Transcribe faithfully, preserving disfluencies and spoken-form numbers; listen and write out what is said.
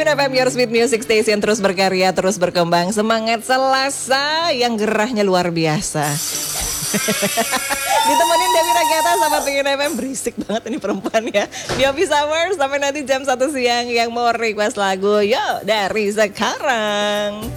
Pingin F M, your sweet music station, terus berkarya, terus berkembang. Semangat Selasa yang gerahnya luar biasa. Ditemenin Dewi Ragata sama Pingin F M. Berisik banget ini perempuan ya. Di Office Hours sampai nanti jam satu siang. Yang mau request lagu, yuk dari sekarang.